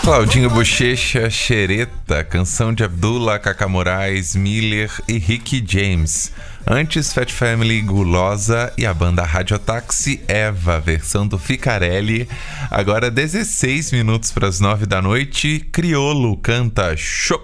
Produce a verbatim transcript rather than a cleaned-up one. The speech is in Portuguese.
Claudinho Bochecha, Xereta, canção de Abdullah, Cacá Moraes, Miller e Ricky James. Antes, Fat Family, Gulosa e a banda Radiotaxi, Eva, versão do Ficarelli. Agora, dezesseis minutos para as nove da noite, Criolo canta Chocolate.